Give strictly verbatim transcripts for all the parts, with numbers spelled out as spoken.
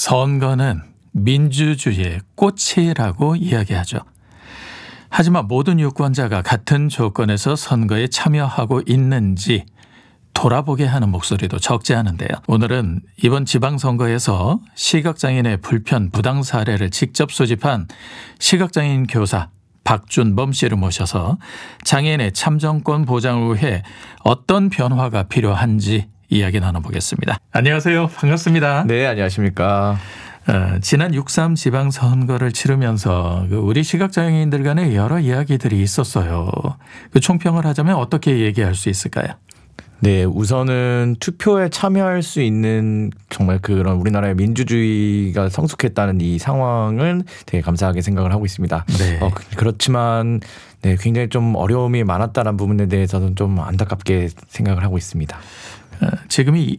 선거는 민주주의의 꽃이라고 이야기하죠. 하지만 모든 유권자가 같은 조건에서 선거에 참여하고 있는지 돌아보게 하는 목소리도 적지 않은데요. 오늘은 이번 지방선거에서 시각장애인의 불편 부당 사례를 직접 수집한 시각장애인 교사 박준범 씨를 모셔서 장애인의 참정권 보장을 위해 어떤 변화가 필요한지 이야기 나눠보겠습니다. 안녕하세요. 반갑습니다. 네, 안녕하십니까. 어, 지난 육삼 지방선거를 치르면서 우리 시각장애인들 간에 여러 이야기들이 있었어요. 그 총평을 하자면 어떻게 얘기할 수 있을까요? 네, 우선은 투표에 참여할 수 있는 정말 그런 우리나라의 민주주의가 성숙했다는 이 상황은 되게 감사하게 생각을 하고 있습니다. 네. 어, 그렇지만 네, 굉장히 좀 어려움이 많았다는 부분에 대해서는 좀 안타깝게 생각을 하고 있습니다. 어, 지금이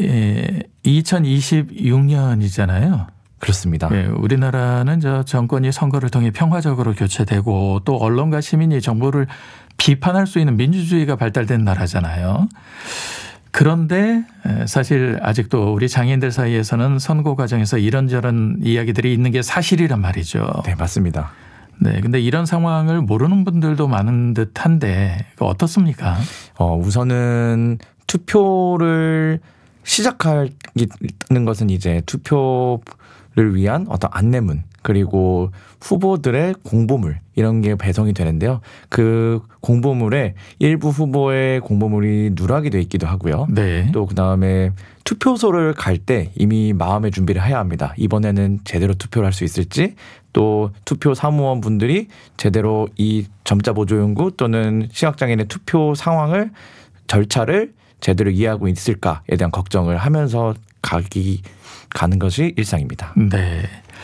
이천이십육 년이잖아요. 그렇습니다. 네, 우리나라는 저 정권이 선거를 통해 평화적으로 교체되고 또 언론과 시민이 정보를 비판할 수 있는 민주주의가 발달된 나라잖아요. 그런데 사실 아직도 우리 장애인들 사이에서는 선거 과정에서 이런저런 이야기들이 있는 게 사실이란 말이죠. 네, 맞습니다. 네, 근데 이런 상황을 모르는 분들도 많은 듯한데 어떻습니까? 어, 우선은 투표를 시작하는 것은 이제 투표를 위한 어떤 안내문 그리고 후보들의 공보물 이런 게 배송이 되는데요. 그 공보물에 일부 후보의 공보물이 누락이 돼 있기도 하고요. 네. 또 그다음에 투표소를 갈 때 이미 마음의 준비를 해야 합니다. 이번에는 제대로 투표를 할 수 있을지 또 투표 사무원 분들이 제대로 이 점자 보조 연구 또는 시각장애인의 투표 상황을 절차를 제대로 이해하고 있을까에 대한 걱정을 하면서 가기 가는 것이 일상입니다. 네.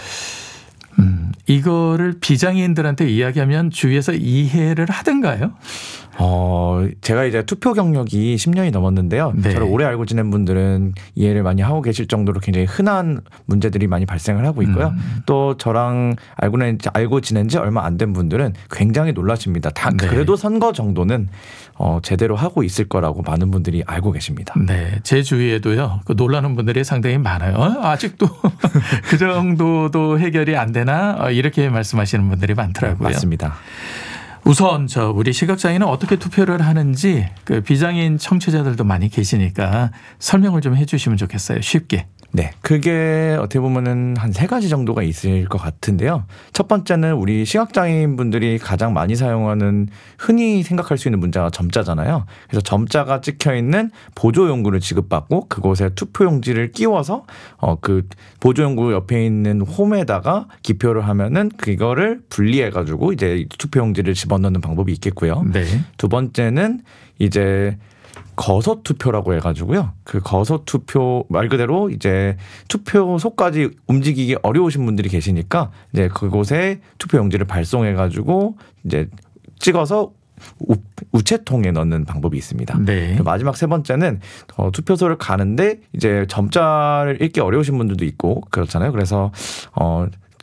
음, 이거를 비장애인들한테 이야기하면 주위에서 이해를 하던가요? 어, 제가 이제 투표 경력이 십 년이 넘었는데요. 네. 저를 오래 알고 지낸 분들은 이해를 많이 하고 계실 정도로 굉장히 흔한 문제들이 많이 발생을 하고 있고요. 음. 또 저랑 알고, 알고 지낸 지 얼마 안 된 분들은 굉장히 놀라십니다. 다 네. 그래도 선거 정도는 어, 제대로 하고 있을 거라고 많은 분들이 알고 계십니다. 네, 제 주위에도요. 그 놀라는 분들이 상당히 많아요. 어? 아직도 그 정도도 해결이 안 되나? 어, 이렇게 말씀하시는 분들이 많더라고요. 네, 맞습니다. 우선 저 우리 시각장애인은 어떻게 투표를 하는지 그 비장애인 청취자들도 많이 계시니까 설명을 좀 해주시면 좋겠어요. 쉽게. 네, 그게 어떻게 보면은 한 세 가지 정도가 있을 것 같은데요. 첫 번째는 우리 시각장애인 분들이 가장 많이 사용하는 흔히 생각할 수 있는 문자가 점자잖아요. 그래서 점자가 찍혀 있는 보조용구를 지급받고 그곳에 투표용지를 끼워서 어, 그 보조용구 옆에 있는 홈에다가 기표를 하면은 그거를 분리해가지고 이제 투표용지를 집어넣는 방법이 있겠고요. 네. 두 번째는 이제 거소 투표라고 해가지고요. 그 거소 투표 말 그대로 이제 투표소까지 움직이기 어려우신 분들이 계시니까 이제 그곳에 투표용지를 발송해가지고 이제 찍어서 우, 우체통에 넣는 방법이 있습니다. 네. 마지막 세 번째는 어, 투표소를 가는데 이제 점자를 읽기 어려우신 분들도 있고 그렇잖아요. 그래서 어,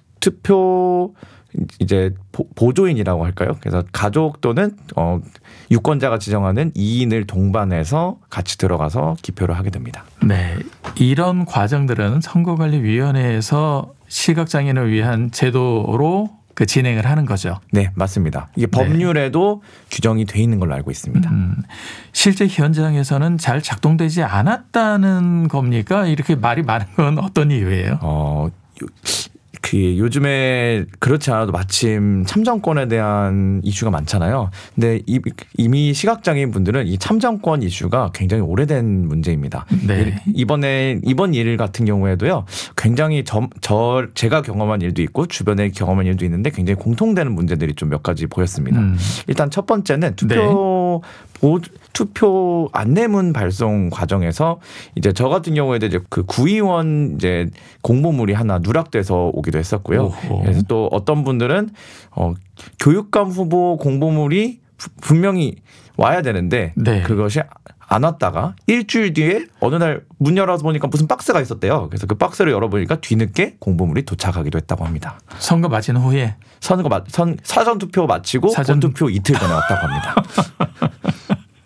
투표 이제 보조인이라고 할까요? 그래서 가족 또는 어, 유권자가 지정하는 이인을 동반해서 같이 들어가서 기표를 하게 됩니다. 네, 이런 과정들은 선거관리위원회에서 시각장애인을 위한 제도로 그 진행을 하는 거죠. 네, 맞습니다. 이게 법률에도 네. 규정이 돼 있는 걸로 알고 있습니다. 음, 실제 현장에서는 잘 작동되지 않았다는 겁니까? 이렇게 말이 많은 건 어떤 이유예요? 어. 그 요즘에 그렇지 않아도 마침 참정권에 대한 이슈가 많잖아요. 근데 이미 시각장애인 분들은 이 참정권 이슈가 굉장히 오래된 문제입니다. 네. 이번에 이번 일 같은 경우에도요. 굉장히 저, 저 제가 경험한 일도 있고 주변에 경험한 일도 있는데 굉장히 공통되는 문제들이 좀 몇 가지 보였습니다. 음. 일단 첫 번째는 투표 네. 보, 투표 안내문 발송 과정에서 이제 저 같은 경우에도 이제 그 구의원 이제 공보물이 하나 누락돼서 오기도 했었고요. 오호. 그래서 또 어떤 분들은 어, 교육감 후보 공보물이 분명히 와야 되는데 네. 그것이 안 왔다가 일주일 뒤에 어느 날 문 열어서 보니까 무슨 박스가 있었대요. 그래서 그 박스를 열어보니까 뒤늦게 공보물이 도착하기도 했다고 합니다. 선거 마친 후에? 선거 마, 선, 사전 투표 마치고 사전 투표 이틀 전에 왔다고 합니다.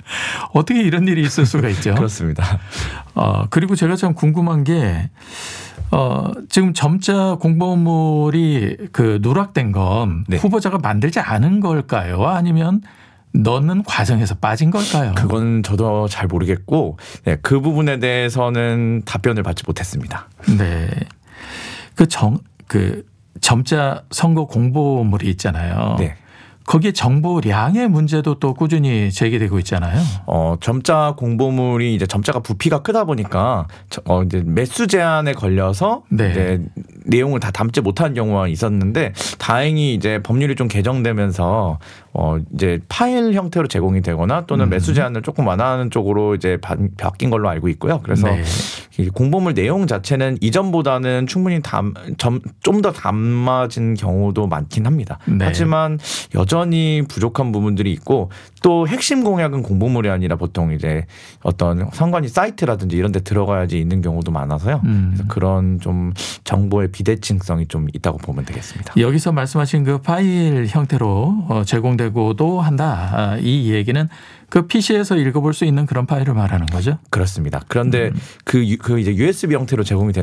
어떻게 이런 일이 있을 수가 있죠? 그렇습니다. 어, 그리고 제가 참 궁금한 게 어, 지금 점자 공보물이 그 누락된 건 네. 후보자가 만들지 않은 걸까요? 아니면 넣는 과정에서 빠진 걸까요? 그건 저도 잘 모르겠고 네, 그 부분에 대해서는 답변을 받지 못했습니다. 네. 그 정, 그 점자 선거 공보물이 있잖아요. 네. 거기에 정보량의 문제도 또 꾸준히 제기되고 있잖아요. 어, 점자 공보물이 이제 점자가 부피가 크다 보니까 저- 어, 이제 매수 제한에 걸려서 네. 이제 내용을 다 담지 못한 경우가 있었는데 다행히 이제 법률이 좀 개정되면서 어, 이제 파일 형태로 제공이 되거나 또는 음. 매수 제한을 조금 완화하는 쪽으로 이제 바, 바뀐 걸로 알고 있고요. 그래서 네. 이 공보물 내용 자체는 이전보다는 충분히 좀 더 담아진 경우도 많긴 합니다. 네. 하지만 여전히 부족한 부분들이 있고 또 핵심 공약은 공보물이 아니라 보통 이제 어떤 선관위 사이트라든지 이런 데 들어가야지 있는 경우도 많아서요. 음. 그래서 그런 좀 정보의 비대칭성이 좀 있다고 보면 되겠습니다. 여기서 말씀하신 그 파일 형태로 어, 제공되고도 한다. 아, 이 얘기는 그 피시에서 읽어볼 수 있는 그런 파일을 말하는 거죠. 그렇습니다. 그런데 그, 유- 그 이제 유에스비 형태로 제공이 되는